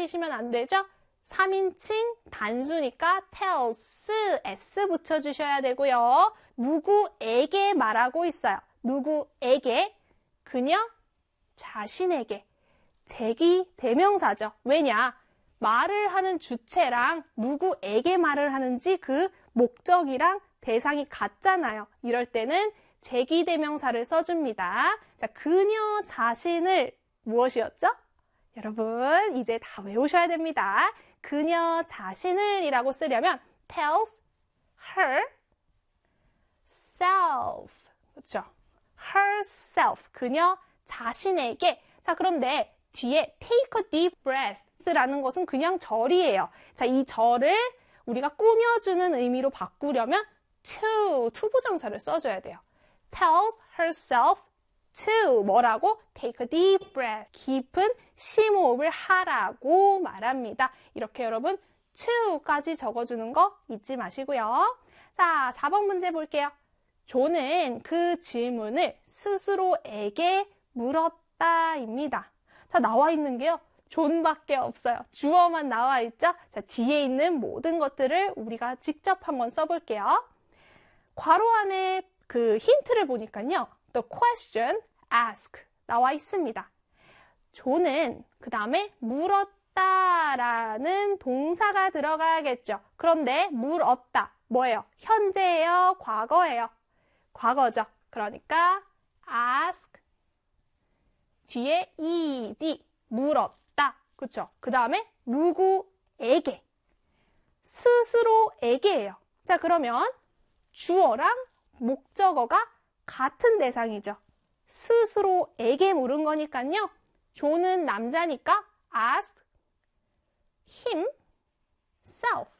헷갈리시면 안 되죠? 3인칭 단수니까 tells, s 붙여주셔야 되고요. 누구에게 말하고 있어요. 누구에게? 그녀 자신에게. 제기 대명사죠. 왜냐? 말을 하는 주체랑 누구에게 말을 하는지 그 목적이랑 대상이 같잖아요. 이럴 때는 제기 대명사를 써줍니다. 자, 그녀 자신을 무엇이었죠? 여러분 이제 다 외우셔야 됩니다. 그녀 자신을 이라고 쓰려면 tells herself. 그렇죠? herself. 그녀 자신에게. 자, 그런데 뒤에 take a deep breath 라는 것은 그냥 절이에요. 자, 이 절을 우리가 꾸며주는 의미로 바꾸려면 투부정사를 써줘야 돼요. tells herself to 뭐라고? take a deep breath. 깊은 심호흡을 하라고 말합니다. 이렇게 여러분 to까지 적어주는 거 잊지 마시고요. 자, 4번 문제 볼게요. 존은 그 질문을 스스로에게 물었다입니다. 자, 나와 있는 게요. 존밖에 없어요. 주어만 나와 있죠? 자, 뒤에 있는 모든 것들을 우리가 직접 한번 써볼게요. 괄호 안에 그 힌트를 보니까요. The question, ask 나와 있습니다. 존은 그 다음에 물었다라는 동사가 들어가야겠죠. 그런데 물었다. 뭐예요? 현재예요? 과거예요? 과거죠. 그러니까 ask 뒤에 ed 물었다. 그쵸? 그 다음에 누구에게? 스스로에게예요. 자, 그러면 주어랑 목적어가 같은 대상이죠. 스스로에게 물은 거니까요. 존은 남자니까 asked himself.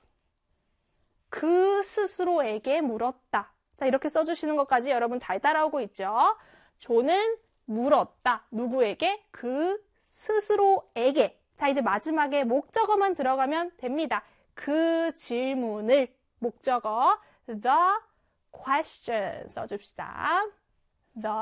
그 스스로에게 물었다. 자, 이렇게 써주시는 것까지 여러분 잘 따라오고 있죠? 존은 물었다. 누구에게? 그 스스로에게. 자, 이제 마지막에 목적어만 들어가면 됩니다. 그 질문을 목적어 the question 써줍시다. the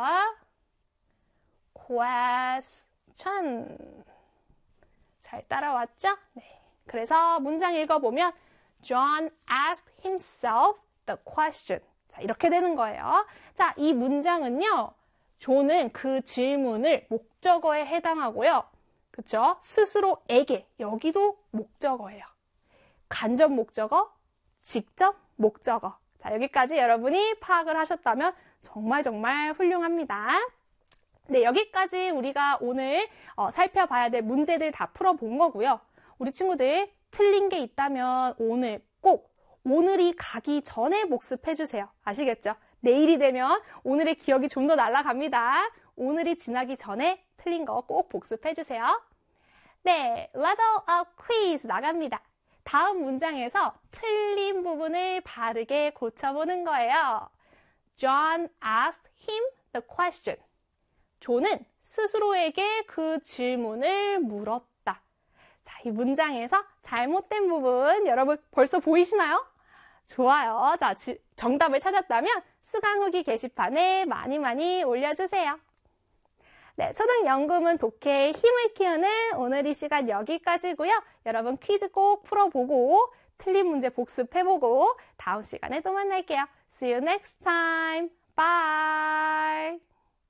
question. 잘 따라왔죠? 네. 그래서 문장 읽어보면 John asked himself the question. 자, 이렇게 되는 거예요. 자, 이 문장은요. 존은 그 질문을 목적어에 해당하고요. 그쵸? 스스로에게. 여기도 목적어예요. 간접 목적어, 직접 목적어. 자, 여기까지 여러분이 파악을 하셨다면 정말 훌륭합니다. 네, 여기까지 우리가 오늘 살펴봐야 될 문제들 다 풀어본 거고요. 우리 친구들 틀린 게 있다면 오늘 꼭 오늘이 가기 전에 복습해주세요. 아시겠죠? 내일이 되면 오늘의 기억이 좀 더 날아갑니다. 오늘이 지나기 전에 틀린 거 꼭 복습해주세요. 네, level up quiz 나갑니다. 다음 문장에서 틀린 부분을 바르게 고쳐보는 거예요. John asked him the question. 존은 스스로에게 그 질문을 물었다. 자, 이 문장에서 잘못된 부분 여러분 벌써 보이시나요? 좋아요. 자, 정답을 찾았다면 수강 후기 게시판에 많이 올려주세요. 네, 초등연금은 독해의 힘을 키우는 오늘 이 시간 여기까지고요. 여러분 퀴즈 꼭 풀어보고 틀린 문제 복습해보고 다음 시간에 또 만날게요. See you next time. Bye.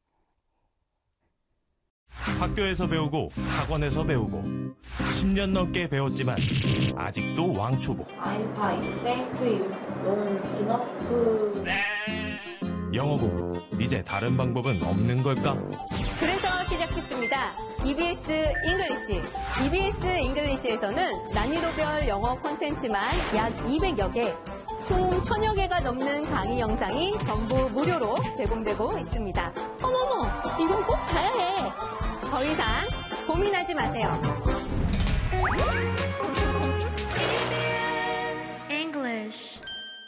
학교에서 배우고 학원에서 배우고 10년 넘게 배웠지만 아직도 왕초보. I'm fine. Thank you. Long enough. 영어 공부 이제 다른 방법은 없는 걸까? 그래서 시작했습니다. EBS 잉글리시. EBS 잉글리시에서는 난이도별 영어 콘텐츠만 약 200여 개, 총 1000여 개가 넘는 강의 영상이 전부 무료로 제공되고 있습니다. 어머머, 이건 꼭 봐야 해. 더 이상 고민하지 마세요.